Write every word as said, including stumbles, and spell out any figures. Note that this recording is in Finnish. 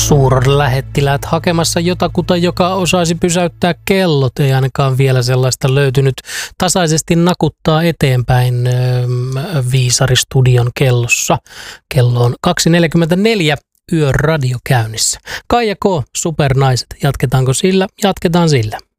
Suurlähettiläät hakemassa jotakuta, joka osaisi pysäyttää kellot. Ei ainakaan vielä sellaista löytynyt. Tasaisesti nakuttaa eteenpäin Viisari-studion kellossa. Kello on kaksi neljäkymmentäneljä, Yöradio käynnissä. Kaija K, Supernaiset. Jatketaanko sillä? Jatketaan sillä.